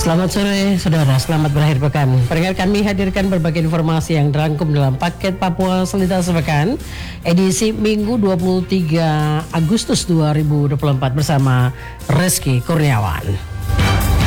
Selamat sore saudara, selamat berakhir pekan. Pendengar, kami hadirkan berbagai informasi yang dirangkum dalam paket Papua Selita Sepekan edisi Minggu 23 Agustus 2024 bersama Reski Kurniawan.